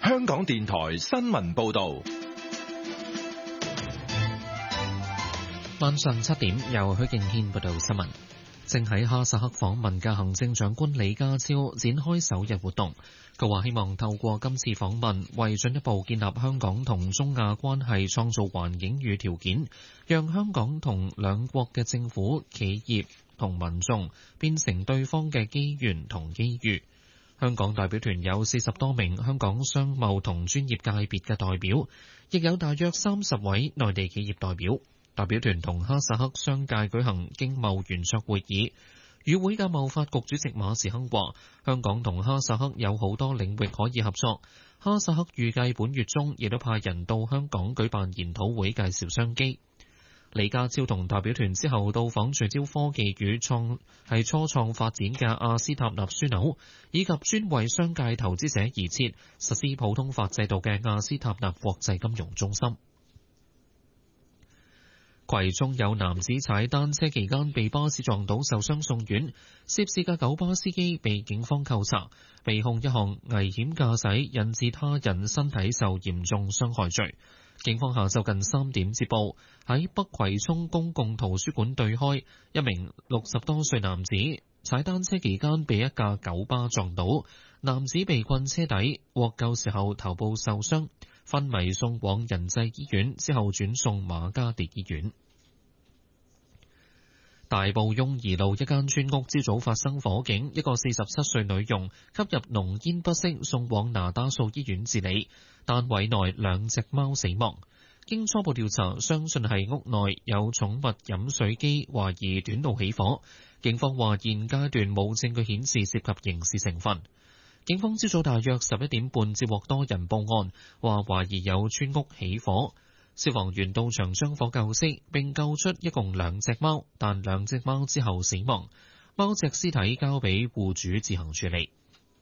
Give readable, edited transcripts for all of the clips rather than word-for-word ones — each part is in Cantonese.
香港電台新聞報道。 晚上7點，由許敬軒報道新聞。正喺哈薩克訪問嘅行政長官李家超展開首日活動。佢話希望透過今次訪問，為進一步建立香港同中亞關係創造環境與條件，讓香港同兩國嘅政府、企業同民眾變成對方嘅機緣同機遇。香港代表團有40多名香港商貿同專業界別嘅代表，亦有大約30位內地企業代表。代表團同哈薩克商界舉行經貿圓桌會議，與會嘅貿發局主席馬時亨話：香港同哈薩克有好多領域可以合作。哈薩克預計本月中亦都派人到香港舉辦研討會，介紹商機。李家超同代表團之後到訪聚焦科技與初創發展嘅阿斯塔納樞紐，以及專為商界投資者而設實施普通法制度嘅阿斯塔納國際金融中心。葵涌有男子踩單車期間被巴士撞倒受傷送院，涉事嘅九巴司機被警方扣查，被控一項危險駕駛引致他人身體受嚴重傷害罪。警方下晝近3點接報，喺北葵涌公共圖書館對開，一名60多歲男子踩單車期間被一架九巴撞倒，男子被困車底，獲救時候頭部受傷，昏迷送往仁濟醫院，之後轉送瑪嘉烈醫院。大埔雍怡路一間村屋朝早發生火警，一個47歲女傭吸入濃煙不適，送往那打素醫院治理。單位內2隻貓死亡。經初步調查，相信係屋內有寵物飲水機懷疑短路起火。警方話現階段冇證據顯示涉及刑事成分。警方朝早大約11點半接獲多人報案，話懷疑有村屋起火。消防員到場將火救熄，並救出一共2隻貓，但2隻貓之後死亡。貓隻屍體交俾戶主自行處理。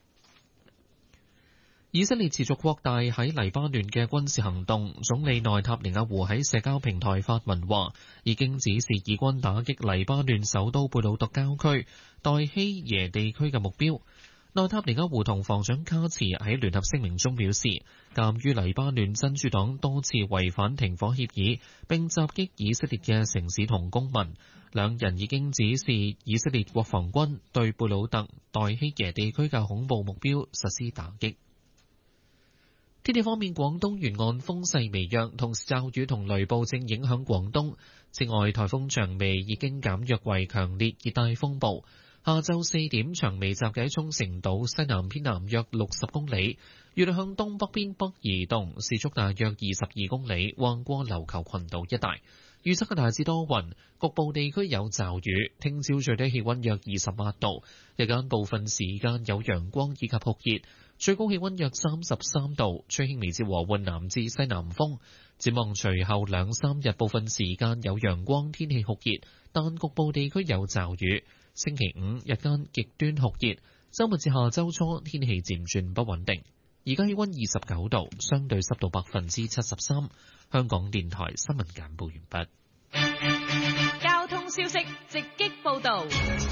以色列持續擴大喺黎巴嫩嘅軍事行動，總理內塔尼亞胡喺社交平台發文話，已經指示以軍打擊黎巴嫩首都貝魯特郊區代希耶地區嘅目標。內塔尼亞胡同防長卡茨喺聯合聲明中表示，鑑於黎巴嫩真主黨多次違反停火協議並襲擊以色列嘅城市同公民，兩人已經指示以色列國防軍對貝魯特代希耶地區嘅恐怖目標實施打擊。天氣方面，廣東沿岸風勢微弱，同時驟雨同雷暴正影響廣東。此外，颱風長微已經減弱為強烈熱帶風暴。下晝4點，長微集結喺沖繩島西南偏南約60公里，預料向東北偏北移動，時速大約22公里，橫過琉球群島一帶。預測嘅大致多雲，局部地區有驟雨。聽朝最低氣溫約28度，日間部分時間有陽光以及酷熱，最高氣溫約33度，吹輕微至和緩南至西南風。展望隨後2-3日，部分時間有陽光，天氣酷熱，但局部地區有驟雨。星期5日間極端酷熱，週末至下週初天氣漸轉不穩定。而家氣溫29度，相對濕度73%。香港電台新聞簡報完畢。交通消息直擊報導。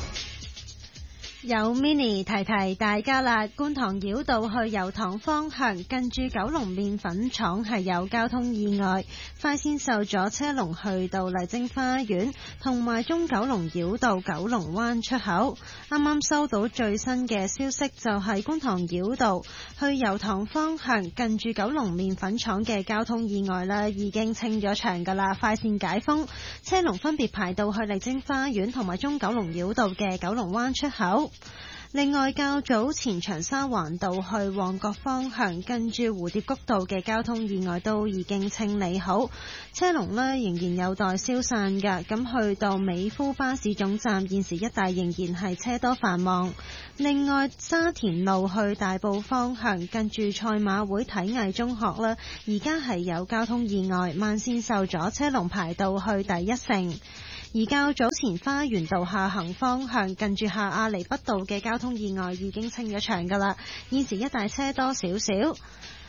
有 mini 提提大家啦，觀塘繞道去油塘方向近住九龍麵粉廠係有交通意外，快線受阻，車龍去到麗晶花園同埋中九龍繞道九龍灣出口。啱啱收到最新嘅消息，就係觀塘繞道去油塘方向近住九龍麵粉廠嘅交通意外啦，已經清咗場噶啦，快線解封，車龍分別排到去麗晶花園同埋中九龍繞道嘅九龍灣出口。另外，較早前長沙灣道去旺角方向近住蝴蝶谷道嘅交通意外都已經清理好，車龍呢仍然有待消散㗎。咁去到美孚巴士總站，現時一帶仍然係車多繁忙。另外，沙田路去大埔方向近住賽馬會體藝中學呢，而家係有交通意外，慢線受阻，車龍排到去第一城。而較早前花園道下行方向近住下亞厘畢道嘅交通意外已經清咗場㗎啦，現時一帶車多少少。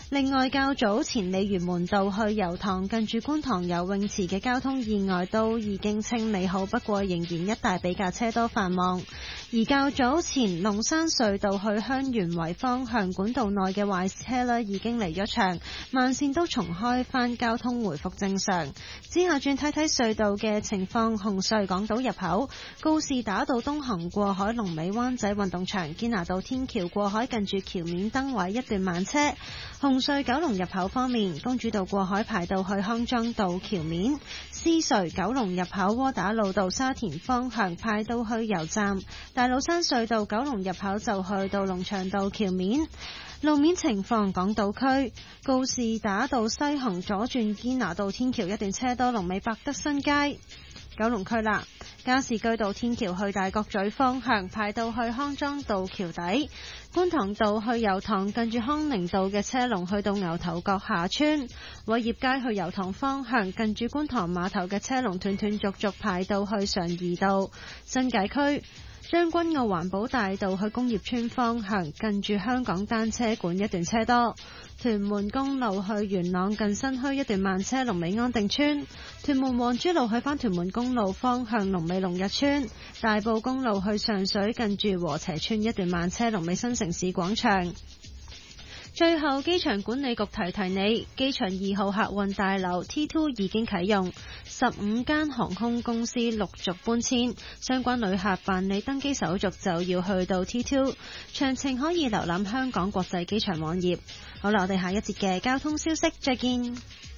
另外，較早前鯉魚門道去油塘近住觀塘游泳池嘅交通意外都已經清理好，不過仍然一帶比較車多繁忙。而較早前龍山隧道去香園圍方向管道內嘅壞車已經離咗場，慢線都重開返，交通回復正常。之後轉睇睇隧道嘅情況，紅隧港島入口告士打道東行過海龍尾灣仔運動場，堅拿道天橋過海近住橋面燈位一段慢車。紅隧九龍入口方面，公主道過海排到去康莊道橋面，獅隧九龍入口窩打老道沙田方向排到去油站，大老山隧道九龍入口就去到龍翔道橋面。路面情況，港島區告士打道西行左轉堅拿道天橋一段車多，龍尾百德新街。九龍區啦，加士居道天橋去大角咀方向排到去康莊道橋底，觀塘道去油塘近住康寧道嘅車龍去到牛頭角下村，偉業街去油塘方向近住觀塘碼頭嘅車龍斷斷續續排到去常怡道。新界區將軍澳環保大道去工業村方向近住香港單車館一段車多，屯門公路去元朗近新墟一段慢車，龍尾安定村。屯門皇珠路去返屯門公路方向龍尾龍日村。大埔公路去上水近住禾輋村一段慢車，龍尾新城市廣場。最後，機場管理局提提你，機場2號客運大樓 T2 已經啟用，15間航空公司陸續搬遷，相關旅客辦理登機手續就要去到 T2， 詳情可以瀏覽香港國際機場網頁。好啦，我哋下一節嘅交通消息再見。 以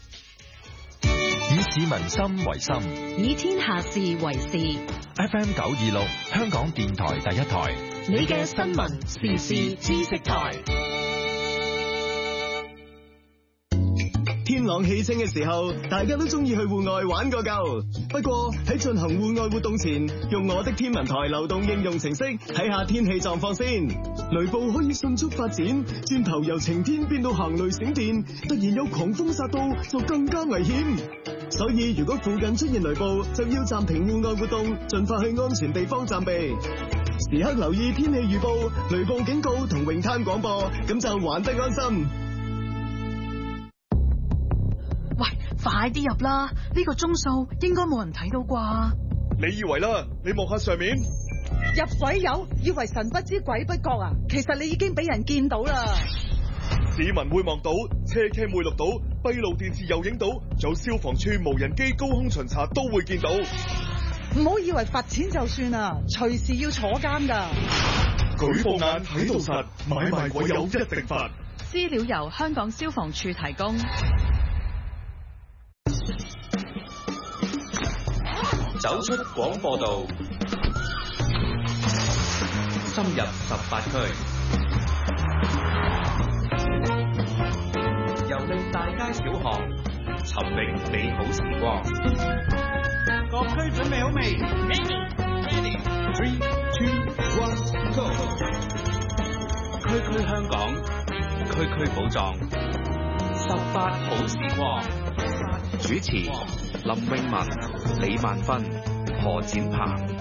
市民心為心， 以天下事為事。 FM 926香港電台第一台， 你嘅新聞時事知識台。 天朗氣清嘅時候，大家都中意去戶外玩個夠。不過喺進行戶外活動前，用我的天文台流動應用程式睇下天氣狀況先。雷暴可以迅速發展，轉頭由晴天變到行雷閃電，突然有狂風殺到，就更加危險。所以如果附近出現雷暴，就要暫停戶外活動，盡快去安全地方暫避。時刻留意天氣預報、雷暴警告同泳灘廣播，咁就玩得安心。 喂，快啲入啦！呢個鐘數應該冇人睇到啩？ 你以為啦？你望下上面， 入鬼友以為神不知鬼不覺啊！其實你已經俾人見到啦。 市民會望到，車 cam 會錄到，閉路電視又影到，仲有消防處無人機高空巡查都會見到。 唔好以為罰錢就算啦，隨時要坐監噶。 舉報眼睇到實，買賣鬼友一定罰。 資料由香港消防處提供。 走出廣播道，深入18區，遊歷大街小巷，尋覓美好時光。 各區準備好未 ？Ready, 3, 2, 1, go！ 區區香港，區區寶藏，18好時光。主持林詠雯、李萬芬、何展鵬。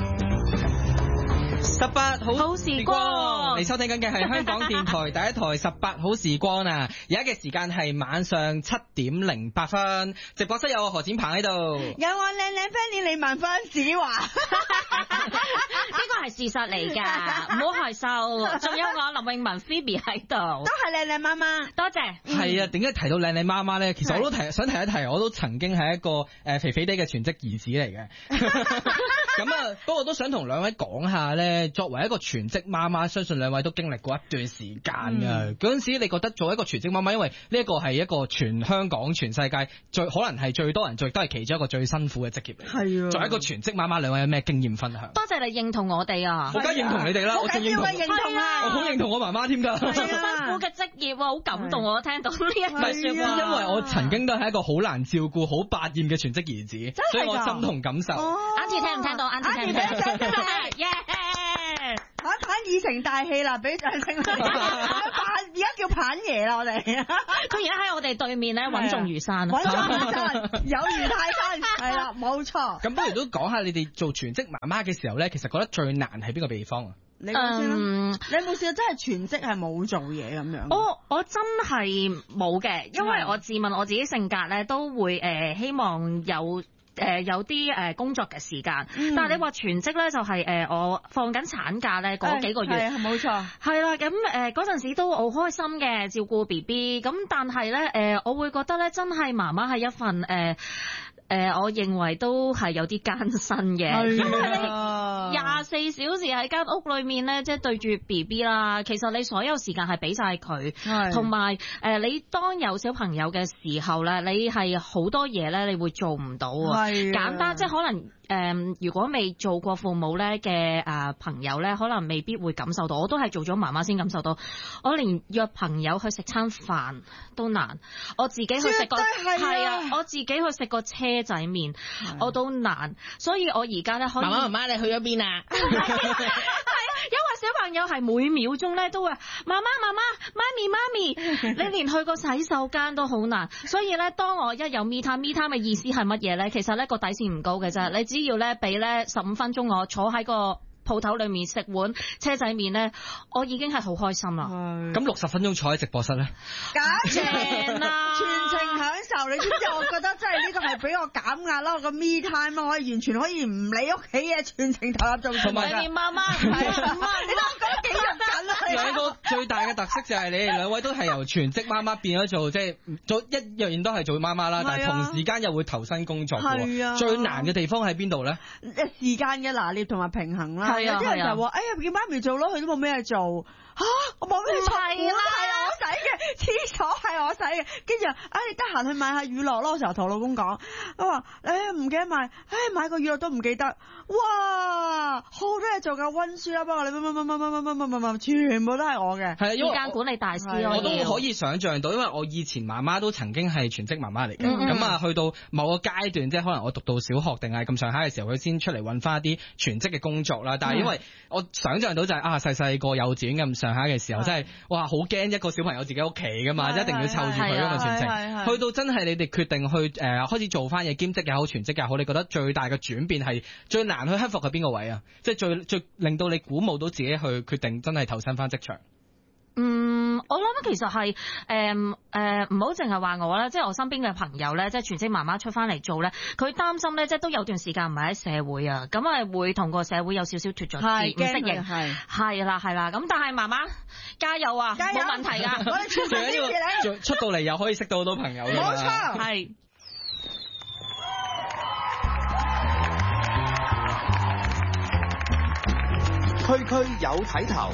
18好時光，你收聽緊嘅係香港電台第一台18好時光啊！而家嘅時間係晚上7:08分，直播室有我何展鵬喺度， 有我靚靚 Fanny 李萬芬子華， 呢個係事實嚟㗎，唔好害羞。仲有我林詠雯 Phoebe 喺度， 都係靚靚媽媽， 多謝。 係啊，點解提到靚靚媽媽咧？其實我都想提一提，我都曾經係一個肥肥哋嘅全職兒子嚟嘅。咁啊，不過都想同兩位講下咧。作為一個全職媽媽，相信兩位都經歷過一段時間㗎。嗰陣時，你覺得做一個全職媽媽，因為呢一個係一個全香港、全世界可能係最多人做，亦都係其中一個最辛苦嘅職業嚟。係啊。作為一個全職媽媽，兩位有咩經驗分享？ 多謝你認同我哋啊！ 我梗係認同你哋啦，我仲認同啊！ 我好認同我媽媽添㗎。 最辛苦嘅職業啊，好感動我聽到呢一句説話。 因為我曾經都係一個好難照顧、好百厭嘅全職兒子，所以我心同感受。 Auntie 聽唔聽到？Auntie 聽唔聽到？ 棒已成大器啦，俾掌聲啦！而家叫棒爺啦，我哋。佢而家喺我哋對面咧，穩重如山。 穩重如山，有如泰山。係啦，冇錯。 咁不如都講下你哋做全職媽媽嘅時候咧，其實覺得最難係邊個地方啊？ 你講先啦。你有冇試過真係全職係冇做嘢咁樣？ 我真係冇嘅，因為我自問我自己性格咧都會希望有啲工作嘅時間，但係你話全職咧就係我放緊產假咧嗰幾個月， 係冇錯， 係啦，咁嗰陣時都好開心嘅照顧 BB， 咁但係咧我會覺得咧真係媽媽係一份我認為都係有啲艱辛嘅，因為你24小時喺間屋裏面咧，即係對住 BB 啦，其實你所有時間係俾晒佢，同埋你當有小朋友嘅時候咧，你係好多嘢咧，你會做唔到啊，簡單即係可能。如果未做過父母咧嘅朋友咧，可能未必會感受到。我都係做咗媽媽先感受到。我連約朋友去食餐飯都難，我自己去食個我自己去食個車仔麵我都難。所以我而家咧可以媽媽你去咗邊啊？ 因為小朋友係每秒鐘咧都會媽咪，你連去個洗手間都好難。所以咧，當我一有 me time 嘅意思係乜嘢咧？其實咧個底線唔高嘅啫，你只要咧俾咧15分鐘我坐喺個鋪頭裏面食碗車仔麵咧，我已經係好開心啦。 咁60分鐘坐喺直播室咧， 正啦，全程享受。你知唔知？我覺得真係呢個係俾我減壓啦，我個 me time 我完全可以唔理屋企嘅，全程投入做。 同埋媽媽，你睇我講得幾入緊啦！ 兩個最大嘅特色就係你哋兩位都係由全職媽媽變咗做即係做一樣都係做媽媽啦，但係同時間又會投身工作嘅。最難嘅地方喺邊度咧？ 時間嘅拿捏同埋平衡啦。有啲人就話：哎呀，叫媽咪做咯，佢都冇咩做。我冇咩做，係我洗嘅，廁所係我洗嘅。跟住，你得閒去買下乳酪咯。時候同老公講，我話：唔記得買，買個乳酪都唔記得。哇，好多嘢做㗎，溫書啦，不過你乜，全部都係我嘅。 係因為時間管理大師我都可以想像到，因為我以前媽媽都曾經係全職媽媽嚟嘅。咁去到某個階段，即係可能我讀到小學定係咁上下嘅時候，佢先出嚟揾翻一啲全職嘅工作啦。但係因為我想像到就係細個幼稚園咁上下嘅時候，真係哇好驚一個小朋友自己屋企㗎嘛，一定要湊住佢㗎嘛全程。去到真係你哋決定去開始做翻嘢，兼職又好，全職又好，你覺得最大嘅轉變係最難去克服喺邊個位啊？即係最令到你鼓舞到自己去決定真係投身翻職場。 我諗其實係唔好淨係話我啦，即係我身邊嘅朋友咧，即係全職媽媽出翻嚟做咧，佢擔心咧，即係都有段時間唔係喺社會啊，咁係會同個社會有少少脫咗節，唔適應，係啦，咁但係媽媽加油啊，冇問題㗎，我哋全職支持你， 出到嚟又可以識到好多朋友， 冇錯， 係。 區區有睇頭。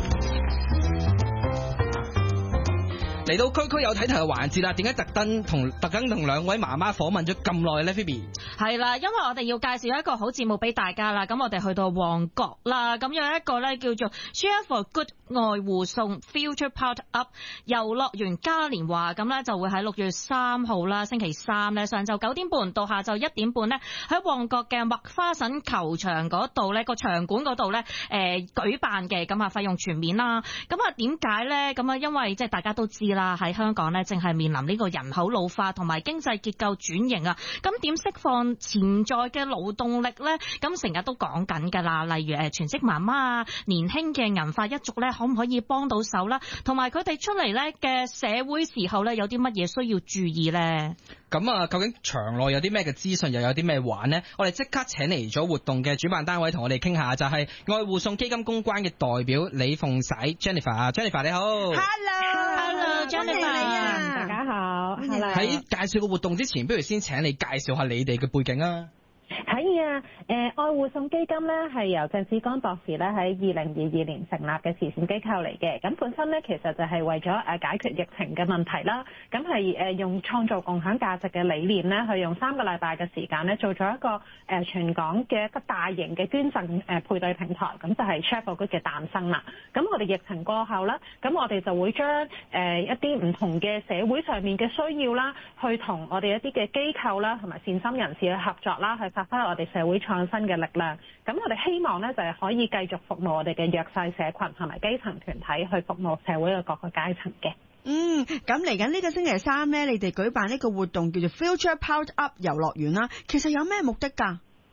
嚟到區區有睇頭嘅環節啦，點解特登同兩位媽媽訪問咗咁耐咧 ？Phoebe 係啦，因為我哋要介紹一個好節目俾大家啦，咁我哋去到旺角啦，咁有一個咧叫做 Share for Good 愛護送 Future Powered Up 遊樂園嘉年華，咁咧就會喺6月3號啦，星期3咧上晝9點半到下晝1點半咧，喺旺角嘅麥花臣球場嗰度咧個場館嗰度咧舉辦嘅，咁啊費用全免啦。咁啊點解咧？咁啊因為即係大家都知啦，喺香港咧正係面臨呢個人口老化同埋經濟結構轉型啊，咁點釋放潛在嘅勞動力咧？咁成日都講緊㗎啦，例如全職媽媽啊、年輕嘅銀髮一族咧，可唔可以幫到手啦？同埋佢哋出嚟咧嘅社會時候咧，有啲乜嘢需要注意咧？ 咁啊，究竟場內有啲咩嘅資訊，又有啲咩玩呢？我哋即刻請嚟咗活動嘅主辦單位同我哋傾下，就係愛護送基金公關嘅代表李鳳璽 Jennifer 你好。 Hello Jennifer 大家好。 喺介紹個活動之前，不如先請你介紹下你哋嘅背景啊。 可以啊，愛護送基金咧係由鄭志剛博士咧喺2022年成立嘅慈善機構嚟嘅。咁本身咧其實就係為咗解決疫情嘅問題啦。咁係用創造共享價值嘅理念咧，去用3個禮拜嘅時間咧做咗一個全港嘅一個大型嘅捐贈配對平台。咁就係 Share for Good 嘅誕生啦。咁我哋疫情過後啦，咁我哋就會將一啲唔同嘅社會上面嘅需要啦，去同我哋一啲嘅機構啦，同埋善心人士去合作啦，去發揮我哋社會創新嘅力量。咁我哋希望咧就係可以繼續服務我哋嘅弱勢社群同埋基層團體，去服務社會嘅各個階層嘅。 咁嚟緊呢個星期3咧，你哋舉辦呢個活動叫做 Future Powered Up 遊樂園啦，其實有咩目的㗎？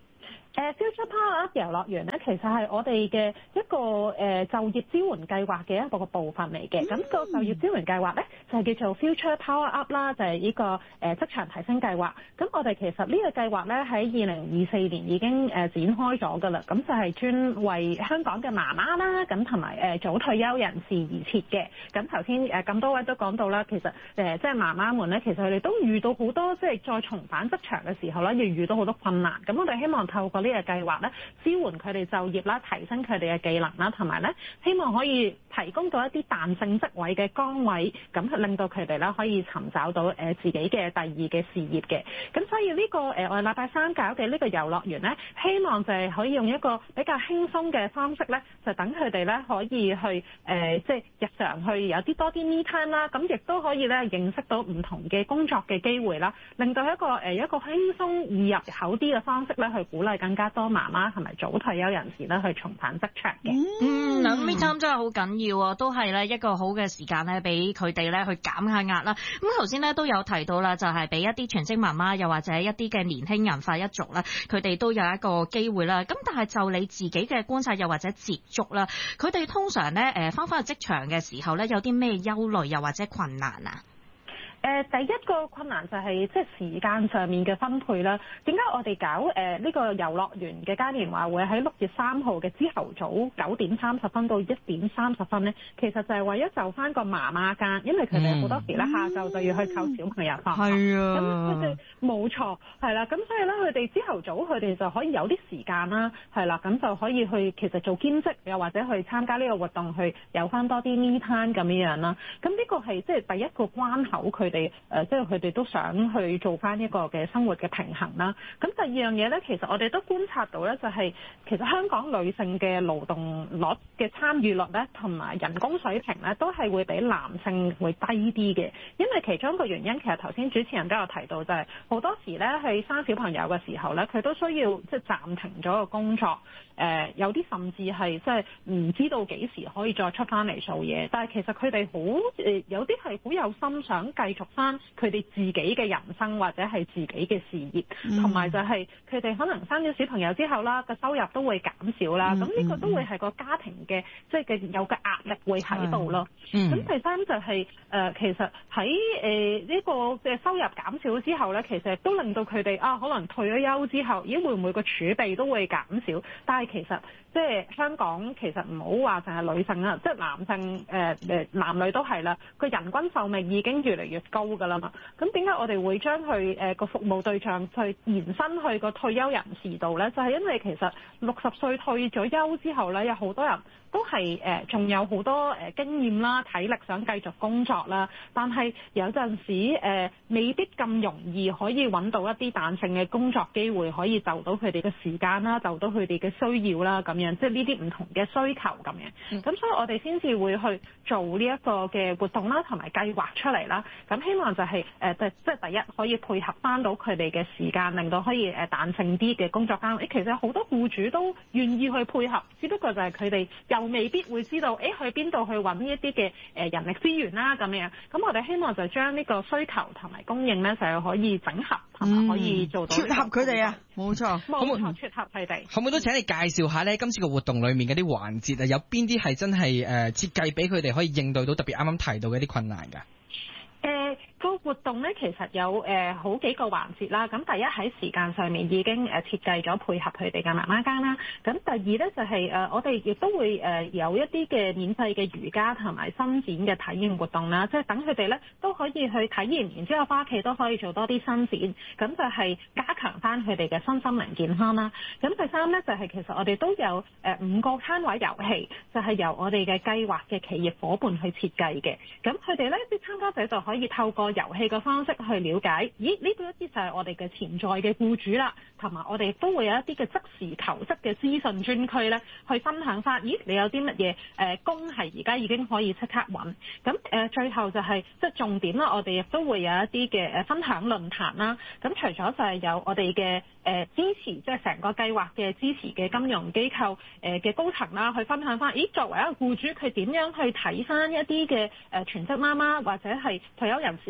Future Power Up 遊樂園咧，其實係我哋嘅一個就業支援計劃嘅一個部分嚟嘅。咁個就業支援計劃咧就係叫做 Future Power Up 啦，就係呢個職場提升計劃。咁我哋其實呢個計劃咧喺2024年已經展開咗㗎啦。咁就係專為香港嘅媽媽啦，咁同埋早退休人士而設嘅。咁頭先咁多位都講到啦，其實即係媽媽們咧，其實佢哋都遇到好多即係再重返職場嘅時候咧，要遇到好多困難。咁我哋希望透過呢個計劃咧，支援佢哋就業啦，提升佢哋嘅技能啦，同埋咧希望可以提供到一啲彈性職位嘅崗位，咁令到佢哋咧可以尋找到自己嘅第二嘅事業嘅。咁所以呢個我哋禮拜三搞嘅呢個遊樂園咧，希望就係可以用一個比較輕鬆嘅方式咧，就等佢哋咧可以去即係日常去有啲多啲 me time 啦，咁亦都可以咧認識到唔同嘅工作嘅機會啦，令到一個輕鬆易入口啲嘅方式咧，去鼓勵更加多媽媽同埋早退休人士咧去重返職場嘅。 me time 真係好緊要啊，都係咧一個好嘅時間咧，俾佢哋咧去減下壓啦。咁頭先咧都有提到啦，就係俾一啲全職媽媽又或者一啲嘅年輕人快一族啦，佢哋都有一個機會啦。咁但係就你自己嘅觀察又或者接觸啦，佢哋通常咧返返去職場嘅時候咧，有啲咩憂慮又或者困難啊？ 第一個困難就係即係時間上面嘅分配啦。點解我哋搞呢個遊樂園嘅嘉年華會喺6月3號嘅朝頭早9點30分到1點30分呢？其實就係為咗就翻個媽媽間，因為佢哋好多時咧下晝就要去湊小朋友放學。係啊，咁佢哋冇錯係啦。咁所以咧，佢哋朝頭早佢哋就可以有啲時間啦，係啦，咁就可以去其實做兼職，又或者去參加呢個活動，去有翻多啲 me time 咁樣啦。咁呢個係即係第一個關口，佢哋即係佢哋都想去做翻一個嘅生活嘅平衡啦。咁第二樣嘢咧，其實我哋都觀察到咧，就係其實香港女性嘅勞動率嘅參與率咧，同埋人工水平咧，都係會比男性會低啲嘅。因為其中一個原因，其實頭先主持人都有提到，就係好多時咧去生小朋友嘅時候咧，佢都需要即係暫停咗個工作。有啲甚至係即係唔知道幾時可以再出翻嚟做嘢，但係其實佢哋有啲係好有心想繼續翻佢哋自己嘅人生或者係自己嘅事業，同埋就係佢哋可能生咗小朋友之後啦，個收入都會減少啦，咁呢個都會係個家庭嘅即係有嘅壓力會喺度咯。咁第三就係其實喺呢個嘅收入減少之後咧，其實都令到佢哋可能退咗休之後，會唔會個儲備都會減少？但係其實即係香港其實唔好話淨係女性啦，即係男性男女都係啦，個人均壽命已經越嚟越高㗎啦嘛。咁點解我哋會將佢個服務對象去延伸去個退休人士度咧？就係因為其實60歲退咗休之後咧，有好多人都係仲有好多經驗啦、體力想繼續工作啦，但係有陣時未必咁容易可以揾到一啲彈性嘅工作機會，可以就到佢哋嘅時間啦，就到佢哋嘅需要啦，咁樣即係呢啲唔同嘅需求咁樣。咁所以我哋先至會去做呢一個嘅活動啦，同埋計劃出嚟啦。咁希望就係即係第一可以配合翻到佢哋嘅時間，令到可以彈性啲嘅工作單位。其實好多僱主都願意去配合，只不過就係佢哋又未必會知道去邊度去揾一啲嘅人力資源啦咁樣。咁我哋希望就將呢個需求同埋供應咧，就係可以整合同埋可以做到撮合佢哋啊，冇錯， 冇錯，撮合佢哋。 可唔可以都請你介紹下咧？今次個活動裡面嘅啲環節啊，有邊啲係真係設計俾佢哋可以應對到特別啱啱提到嘅一啲困難㗎？ 個活動咧其實有好幾個環節啦。咁第一喺時間上面已經設計咗配合佢哋嘅媽媽間啦。咁第二咧就係我哋亦都會有一啲嘅免費嘅瑜伽同埋伸展嘅體驗活動啦。即係等佢哋咧都可以去體驗，然之後返屋企都可以做多啲伸展。咁就係加強翻佢哋嘅身心靈健康啦。咁第三咧就係其實我哋都有5個攤位遊戲，就係由我哋嘅計劃嘅企業夥伴去設計嘅。咁佢哋咧啲參加者就可以透過遊戲嘅方式去了解，呢度一啲就係我哋嘅潛在嘅僱主啦，同埋我哋都會有一啲嘅即時求職嘅資訊專區咧，去分享翻，你有啲乜嘢工係而家已經可以即刻揾。咁最後就係即係重點啦，我哋亦都會有一啲嘅分享論壇啦。咁除咗就係有我哋嘅支持，即係成個計劃嘅支持嘅金融機構嘅高層啦，去分享翻，作為一個僱主佢點樣去睇翻一啲嘅全職媽媽或者係退休人士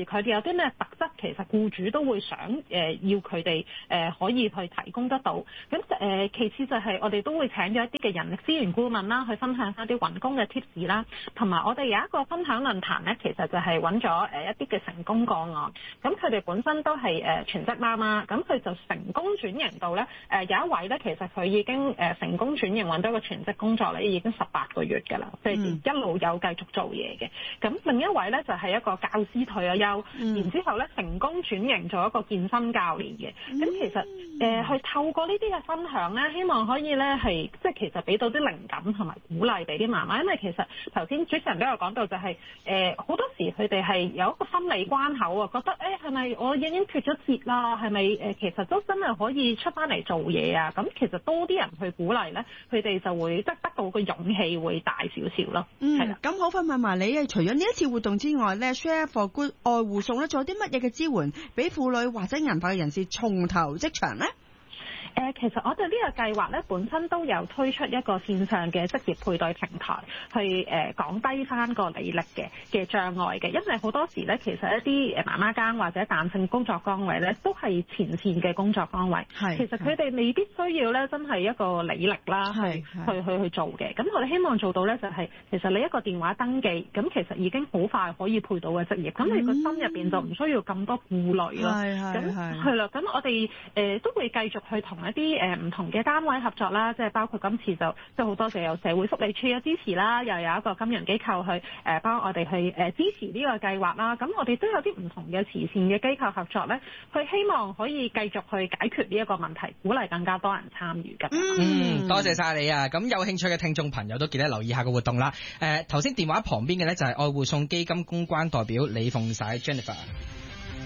佢哋有啲咩特質，其實僱主都會想要佢哋可以去提供得到。咁其次就係我哋都會請咗一啲嘅人力資源顧問啦，去分享一啲揾工嘅 tips 啦，同埋我哋有一個分享論壇咧，其實就係揾咗一啲嘅成功個案。咁佢哋本身都係全職媽媽，咁佢就成功轉型到咧有一位咧，其實佢已經成功轉型揾到個全職工作咧，已經18個月㗎啦，即係一路有繼續做嘢嘅。咁另一位咧就係一個教師退咗休，然之後咧成功轉型做一個健身教練嘅。咁其實去透過呢啲嘅分享咧，希望可以咧係即係其實俾到啲靈感同埋鼓勵俾啲媽媽，因為其實頭先主持人都有講到就係好多時佢哋係有一個心理關口啊，覺得係咪我已經脫咗節啦？係咪其實都真係可以出翻嚟做嘢啊？咁其實多啲人去鼓勵咧，佢哋就會得到個勇氣會大少少咯。係啦， 咁好快問埋你啊，除咗呢一次活動之外咧 ，Share for Good 愛護送咧，仲有啲乜嘢嘅支援俾婦女或者銀髮嘅人士重投職場咧？ 其實我哋呢個計劃咧，本身都有推出一個線上嘅職業配對平台，去降低翻個履歷嘅障礙嘅。因為好多時咧，其實一啲媽媽間或者彈性工作崗位咧，都係前線嘅工作崗位。其實佢哋未必需要咧，真係一個履歷啦，去做嘅。咁我哋希望做到咧，就係其實你一個電話登記，咁其實已經好快可以配到嘅職業。咁你個心入邊就唔需要咁多顧慮咯。咁係啦，咁我哋都會繼續去同一啲唔同嘅單位合作啦，即係包括今次就即係好多謝有社會福利署嘅支持啦，又有一個金融機構去幫我哋去支持呢個計劃啦。咁我哋都有啲唔同嘅慈善嘅機構合作咧，去希望可以繼續去解決呢一個問題，鼓勵更加多人參與嘅。 多謝晒你啊！咁有興趣嘅聽眾朋友都記得留意下個活動啦。頭先電話旁邊嘅咧就係愛護送基金公關代表李鳳璽 Jennifer。